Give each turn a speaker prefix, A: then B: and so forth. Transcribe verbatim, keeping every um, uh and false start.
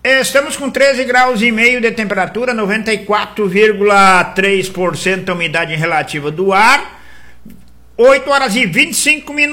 A: Estamos com treze graus e meio de temperatura, noventa e quatro vírgula três por cento a umidade relativa do ar, oito horas e vinte e cinco minutos.